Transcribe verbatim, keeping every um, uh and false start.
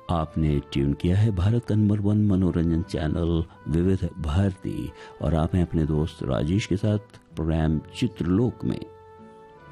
आपने ट्यून किया है भारत का नंबर वन मनोरंजन चैनल विविध भारती और आप हैं अपने दोस्त राजेश के साथ प्रोग्राम चित्रलोक में।